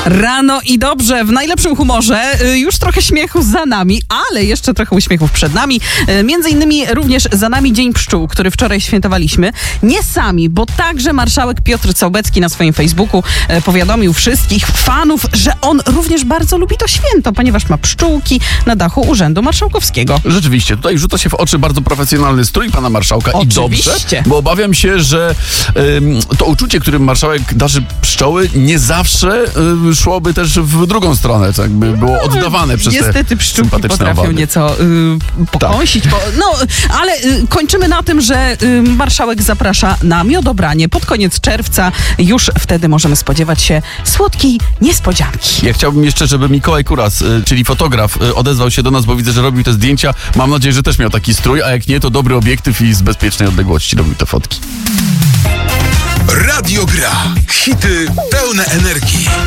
Rano i dobrze, w najlepszym humorze, już trochę śmiechu za nami, ale jeszcze trochę uśmiechów przed nami. Między innymi również za nami Dzień Pszczół, który wczoraj świętowaliśmy. Nie sami, bo także marszałek Piotr Całbecki na swoim Facebooku powiadomił wszystkich fanów, że on również bardzo lubi to święto, ponieważ ma pszczółki na dachu Urzędu Marszałkowskiego. Rzeczywiście, tutaj rzuca się w oczy bardzo profesjonalny strój pana marszałka. Oczywiście. I dobrze, bo obawiam się, że to uczucie, którym marszałek darzy pszczoły, nie zawsze szłoby też w drugą stronę, tak by było oddawane przez te niestety pszczółki potrafią owady. nieco pokąsić, Tak. ale kończymy na tym, że marszałek zaprasza na miodobranie pod koniec czerwca. Już wtedy możemy spodziewać się słodkiej niespodzianki. Ja chciałbym jeszcze, żeby Mikołaj Kuras, czyli fotograf, odezwał się do nas, bo widzę, że robił te zdjęcia. Mam nadzieję, że też miał taki strój, a jak nie, to dobry obiektyw i z bezpiecznej odległości robił te fotki. Radio Gra. Hity pełne energii.